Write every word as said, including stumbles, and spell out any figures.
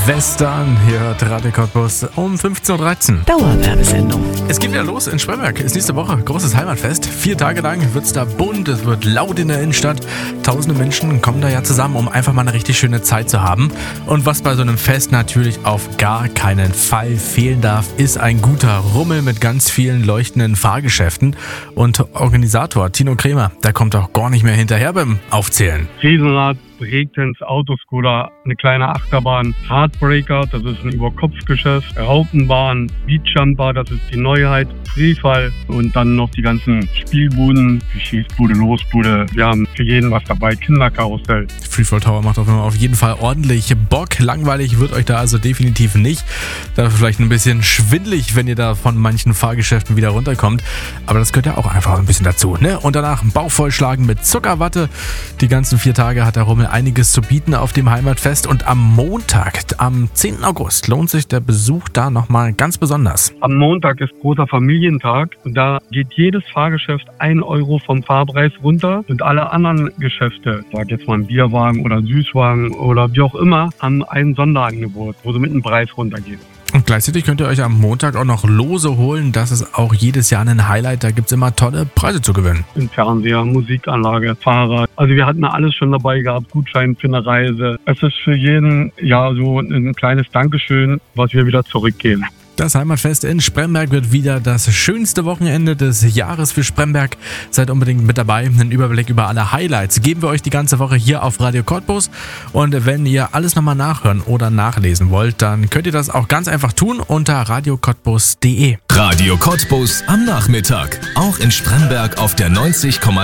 Western, hier hört Radio Cottbus um fünfzehn Uhr dreizehn. Dauerwerbesendung. Es geht wieder los in Spremberg. Ist nächste Woche großes Heimatfest. Vier Tage lang wird's da bunt, es wird laut in der Innenstadt. Tausende Menschen kommen da ja zusammen, um einfach mal eine richtig schöne Zeit zu haben. Und was bei so einem Fest natürlich auf gar keinen Fall fehlen darf, ist ein guter Rummel mit ganz vielen leuchtenden Fahrgeschäften. Und Organisator Tino Kremer, der kommt auch gar nicht mehr hinterher beim Aufzählen. Riesenrad, Breakdance, Autoscooter, eine kleine Achterbahn, Heartbreaker, das ist ein Überkopfgeschäft, Raupenbahn, Beachjumper, das ist die Neuheit, Freefall und dann noch die ganzen Spielbuden, Schießbude, Losbude. Wir haben für jeden was dabei, Kinderkarussell. Freefall Tower macht auf jeden Fall ordentlich Bock. Langweilig wird euch da also definitiv nicht. Da vielleicht ein bisschen schwindelig, wenn ihr da von manchen Fahrgeschäften wieder runterkommt. Aber das gehört ja auch einfach ein bisschen dazu, ne? Und danach einen Bauch vollschlagen mit Zuckerwatte. Die ganzen vier Tage hat der Rummel einiges zu bieten auf dem Heimatfest. Und am Montag, am zehnten August, lohnt sich der Besuch da nochmal ganz besonders. Am Montag ist großer Familientag und da geht jedes Fahrgeschäft ein Euro vom Fahrpreis runter und alle anderen Geschäfte, sag jetzt mal ein Bierwagen oder ein Süßwagen oder wie auch immer, haben ein Sonderangebot, wo sie mit dem Preis runtergehen. Und gleichzeitig könnt ihr euch am Montag auch noch Lose holen. Das ist auch jedes Jahr ein Highlight. Da gibt es immer tolle Preise zu gewinnen. Ein Fernseher, Musikanlage, Fahrrad. Also wir hatten alles schon dabei gehabt. Gutschein für eine Reise. Es ist für jeden ja so ein kleines Dankeschön, was wir wieder zurückgeben. Das Heimatfest in Spremberg wird wieder das schönste Wochenende des Jahres für Spremberg. Seid unbedingt mit dabei. Einen Überblick über alle Highlights geben wir euch die ganze Woche hier auf Radio Cottbus. Und wenn ihr alles nochmal nachhören oder nachlesen wollt, dann könnt ihr das auch ganz einfach tun unter radio cottbus punkt de. Radio Cottbus am Nachmittag. Auch in Spremberg auf der neunzig Komma